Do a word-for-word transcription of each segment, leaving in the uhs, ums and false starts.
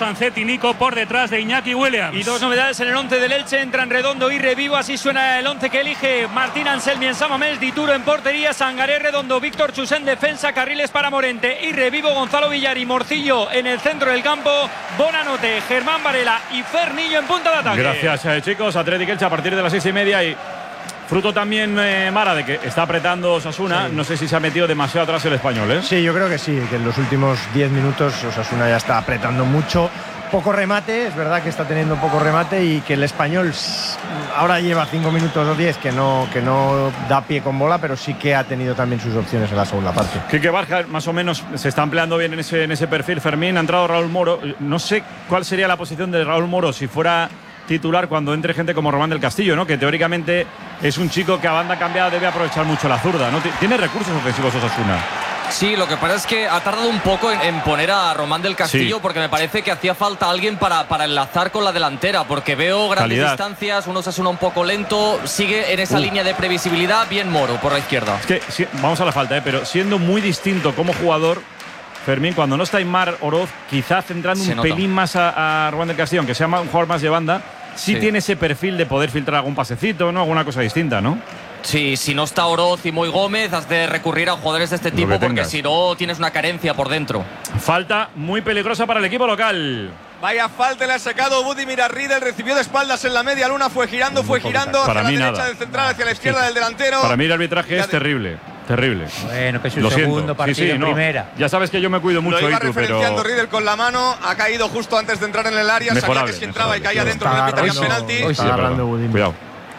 Sanzet y Nico por detrás de Iñaki Williams. Y dos novedades en el once del Elche. Entran Redondo y Revivo. Así suena el once que elige Martín Anselmi en Samamés. Dituro en portería. Sangaré, Redondo, Víctor Chus en defensa. Carriles para Morente y Revivo. Gonzalo Villar y Morcillo en el centro del campo. Bonanote, Germán Varela y Fernillo en punta de ataque. Gracias, eh, chicos. Atlético Elche a partir de las seis y media. Y fruto también, eh, Mara, de que está apretando Osasuna. Sí. No sé si se ha metido demasiado atrás el Español, ¿eh? Sí, yo creo que sí, que en los últimos diez minutos Osasuna ya está apretando mucho. Poco remate, es verdad que está teniendo poco remate y que el Español ahora lleva cinco minutos o diez que no, que no da pie con bola, pero sí que ha tenido también sus opciones en la segunda parte. Quique Barja más o menos se está empleando bien en ese, en ese perfil. Fermín, ha entrado Raúl Moro. No sé cuál sería la posición de Raúl Moro si fuera titular cuando entre gente como Román del Castillo, ¿no? Que teóricamente es un chico que a banda cambiada debe aprovechar mucho la zurda, ¿no? Tiene recursos ofensivos Osasuna. Sí, lo que pasa es que ha tardado un poco en, en poner a Román del Castillo, sí, porque me parece que hacía falta alguien para, para enlazar con la delantera, porque veo grandes Calidad. distancias, uno se Osasuna un poco lento, sigue en esa uh. línea de previsibilidad, bien Moro por la izquierda. Es que sí, vamos a la falta, ¿eh? Pero siendo muy distinto como jugador, Fermín, cuando no está Aimar Oroz, quizás centrando se un nota. pelín más a, a Román del Castillo, aunque sea un jugador más de banda, sí, sí tiene ese perfil de poder filtrar algún pasecito, ¿no? Alguna cosa distinta, ¿no? Sí, si no está Oroz y Moy Gómez, has de recurrir a jugadores de este tipo porque si no tienes una carencia por dentro. Falta muy peligrosa para el equipo local. Vaya falta le ha sacado Budimir Arridel, recibió de espaldas en la media luna, fue girando, fue girando para hacia mí la derecha nada. del central, hacia la izquierda sí. del delantero. Para mí el arbitraje es terrible. Terrible. Bueno, que es un Lo segundo siento. partido sí, sí, en no. primera. Ya sabes que yo me cuido mucho. Lo iba Itu, referenciando pero... Riedel con la mano, ha caído justo antes de entrar en el área, sabía que si entraba y caía dentro no le pitarían penalti. Hoy sí, cuidado.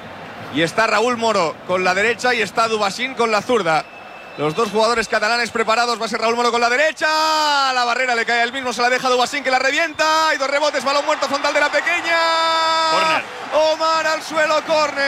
Y está Raúl Moro con la derecha y está Dubasín con la zurda. Los dos jugadores catalanes preparados. Va a ser Raúl Moro con la derecha. La barrera le cae al mismo, se la deja Dubasín que la revienta. Y dos rebotes, balón muerto frontal de la pequeña. Corner. Omar al suelo, córner.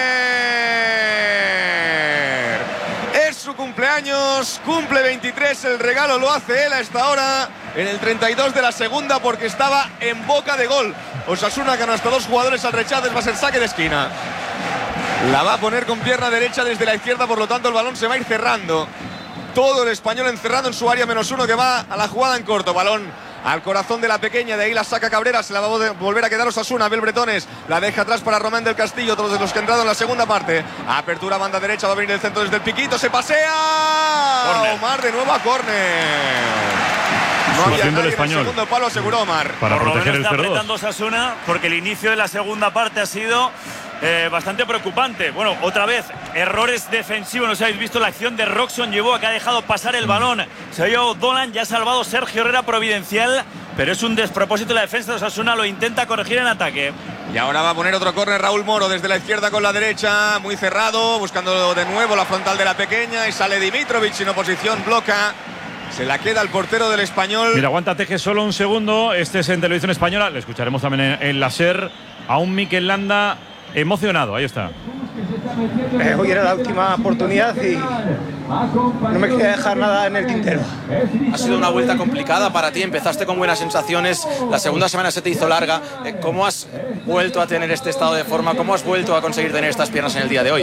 Es su cumpleaños, cumple veintitrés, el regalo lo hace él a esta hora. En el treinta y dos de la segunda porque estaba en boca de gol. Osasuna gana hasta dos jugadores al rechazo, va a ser saque de esquina. La va a poner con pierna derecha desde la izquierda, por lo tanto el balón se va a ir cerrando. Todo el Español encerrado en su área, menos uno que va a la jugada en corto. Balón al corazón de la pequeña, de ahí la saca Cabrera, se la va a volver a quedar Osasuna. Abel Bretones la deja atrás para Román del Castillo, todos los que han entrado en la segunda parte. Apertura banda derecha, va a venir el centro desde el piquito, se pasea. Corner. Omar de nuevo a córner. No había nadie en el segundo palo, aseguró Omar. Para Por proteger lo menos el está cero dos. apretando Osasuna porque el inicio de la segunda parte ha sido eh, bastante preocupante. Bueno, otra vez, errores defensivos. No sé si habéis visto la acción de Roxon Yeboah, que ha dejado pasar el balón. Se ha ido Dolan, ya ha salvado Sergio Herrera providencial, pero es un despropósito la defensa de Osasuna, lo intenta corregir en ataque. Y ahora va a poner otro córner Raúl Moro desde la izquierda con la derecha, muy cerrado, buscando de nuevo la frontal de la pequeña, y sale Dimitrovic sin oposición, bloca. Se la queda el portero del Español. Mira, aguanta Teje solo un segundo. Este es en Televisión Española. Le escucharemos también en, en la SER a un Mikel Landa emocionado. Ahí está. Eh, hoy era la última oportunidad y no me quería dejar nada en el tintero. Ha sido una vuelta complicada para ti, empezaste con buenas sensaciones, la segunda semana se te hizo larga. ¿Cómo has vuelto a tener este estado de forma? ¿Cómo has vuelto a conseguir tener estas piernas en el día de hoy?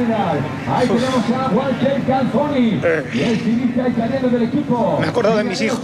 Eh, me acuerdo de mis hijos.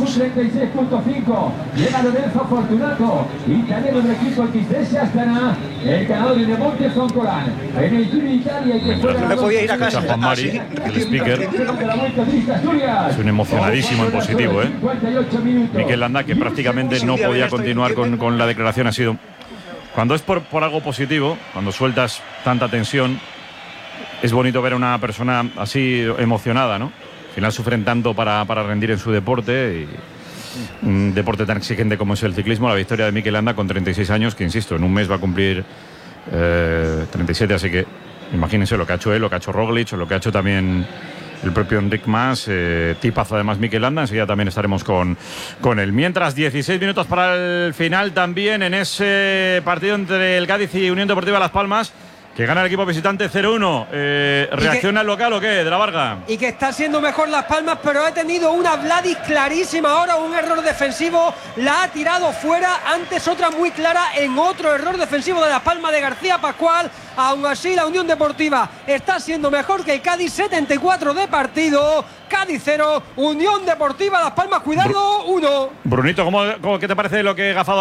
No me podía ir a casa. Juan Mari, el speaker, es un emocionadísimo en positivo, ¿eh? Mikel Landa, que prácticamente no podía continuar con, con la declaración. Ha sido, cuando es por, por algo positivo, cuando sueltas tanta tensión, es bonito ver a una persona así emocionada, ¿no? Al final sufren tanto para, para rendir en su deporte, y un deporte tan exigente como es el ciclismo. La victoria de Mikel Landa con treinta y seis años, que insisto, en un mes va a cumplir eh, treinta y siete, así que imagínense lo que ha hecho él, lo que ha hecho Roglic, o lo que ha hecho también el propio Enric Mas, eh, tipazo además Mikel Landa. Enseguida también estaremos con, con él. Mientras, dieciséis minutos para el final también en ese partido entre el Cádiz y Unión Deportiva Las Palmas, que gana el equipo visitante cero uno. Eh, ¿Reacciona el local o qué, de la Varga? Y que está siendo mejor Las Palmas, pero ha tenido una Vladis clarísima ahora, un error defensivo, la ha tirado fuera. Antes otra muy clara en otro error defensivo de Las Palmas de García Pascual. Aún así la Unión Deportiva está siendo mejor que el Cádiz. Setenta y cuatro de partido, Cádiz cero, Unión Deportiva Las Palmas, cuidado, uno. Brunito, ¿cómo, cómo, ¿qué te parece lo que Gafado